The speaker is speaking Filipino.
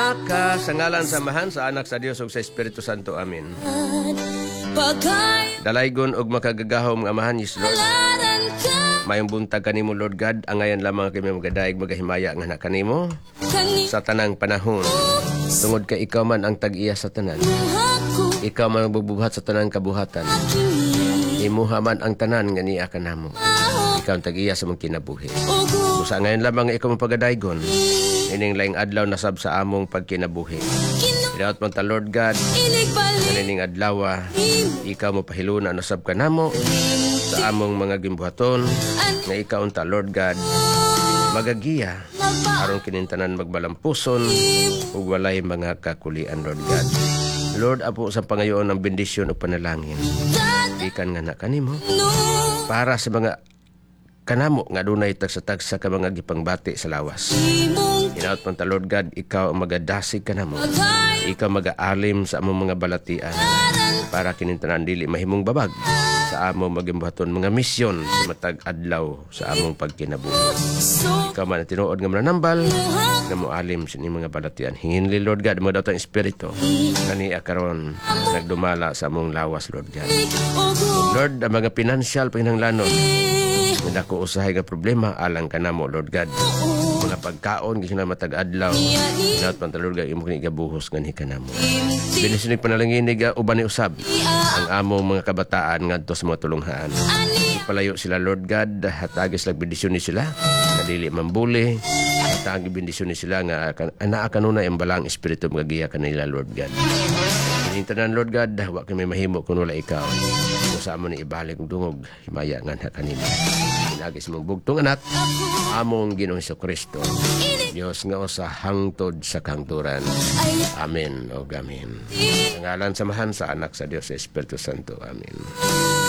Ka sa ngalan samahan sa anak sa Dios ug sa Espiritu Santo. Amen. Dalaygon og makagagahom nga amahan yes Lord. Mayong buntag kanimo Lord God, angayan lamang kami magadaig magahimaya nga anak kanimo sa tanang panahon. Tungod kay ikaw man ang tag-iya sa tanan. Ikaw man ang bubuhat sa tanang kabuhatan. Imuha man ang tanan nga niya kanamo. Ikaw ang tag-iya sa mong kinabuhi. Busa ngayon lamang ikaw mong pagadaygon. Ining laing adlaw nasab sa among pagkinabuhi. Ilaot man ta Lord God, kanining adlaw, ikaw mo pahiluna nasab kanamo sa among mga gimbuhaton, nga ikaw unta Lord God, magagiya, aron kinintanan magbalampuson, ug walay mga kakulian Lord God. Lord, apo sa pangayoon ng bendisyon o panalangin. Ikan nga na kanimo, para sa mga kanamo nga dunay tagsa-tagsa ka mga gipangbati sa lawas. Inaot man ta Lord God, ikaw ang magadasig kanamo. Ikaw mag-aalim sa among mga balatian para kinintanan dili mahimong babag sa among magimbuhaton mga misyon matag adlaw sa among pagkinabuhi. Ikaw man tinuod nga manambal nga moalim sa inyong mga balatian. Hinginli Lord God mo daw tang espiritu kani akaron nagdumala sa among lawas Lord God. Lord, ang mga financial panginahanglanon nga dako usahay nga problema alang kanamo Lord God. Mga pagkaon gihina matag adlaw. Inaot man ta Lord God imo kini gabuhos nganhi kanamo. Binisig panalanginig uban ni usab ang among mga kabataan ngadto sa mga tulunghaan. Palayo sila Lord God, hatagis lang bendisyon ni sila na dili mambuli. Hatagi bendisyon ni sila nga anaa kanunay ang balang espiritu magagiya kanila Lord God. Tanan Lord God, wa kami mahimo kun wala ikaw. Usa mo ni ibalik og dungog himaya nga kanimo. Inagis mong bugtong anak among Ginoong Kristo. Dios nga usa hangtod sa kahangturan. Amen o amen. Sa ngalan samahan sa anak sa Dios sa Espiritu Santo. Amen.